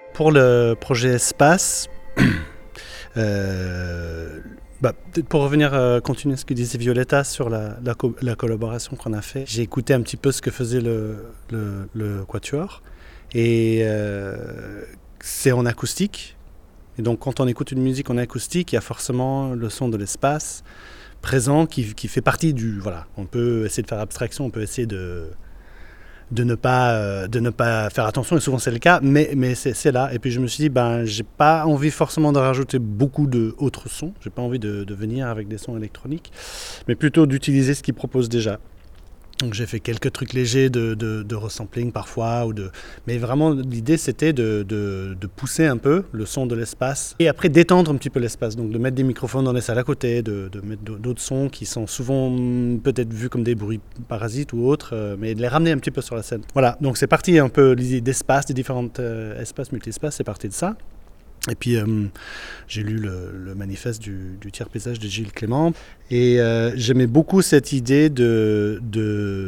Pour le projet Espace, peut-être pour revenir, continuer ce que disait Violetta sur la collaboration qu'on a fait, j'ai écouté un petit peu ce que faisait le Quatuor. Et c'est en acoustique. Et donc quand on écoute une musique en acoustique, il y a forcément le son de l'espace présent qui fait partie du... Voilà, on peut essayer de faire abstraction, on peut essayer de ne pas faire attention, et souvent c'est le cas, mais c'est là. Et puis je me suis dit, j'ai pas envie forcément de rajouter beaucoup d'autres sons, j'ai pas envie de venir avec des sons électroniques, mais plutôt d'utiliser ce qu'ils proposent déjà. Donc j'ai fait quelques trucs légers de resampling parfois, mais vraiment l'idée c'était de pousser un peu le son de l'espace et après d'étendre un petit peu l'espace, donc de mettre des microphones dans les salles à côté, de mettre d'autres sons qui sont souvent peut-être vus comme des bruits parasites ou autres, mais de les ramener un petit peu sur la scène. Voilà, donc c'est parti un peu l'idée d'espace, des différents espaces, multi-espaces, c'est parti de ça. Et puis j'ai lu le manifeste du tiers paysage de Gilles Clément et j'aimais beaucoup cette idée de